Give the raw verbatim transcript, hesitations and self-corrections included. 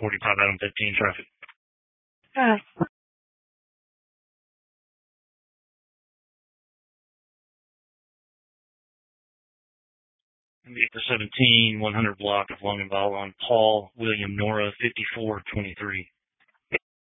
forty-five Adam fifteen traffic. Uh, Vehicle seventeen, one hundred block of Longenval on Paul William Nora fifty-four twenty-three.